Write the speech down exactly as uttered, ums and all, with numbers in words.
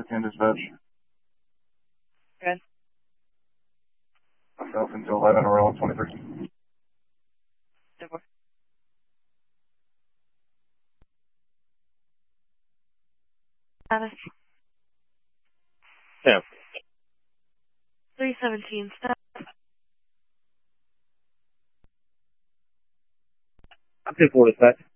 fifteen dispatch. Okay. Myself until eleven, we're on twenty-three. Super. Status. Yeah. three seventeen, stop. I'm ten four dispatch.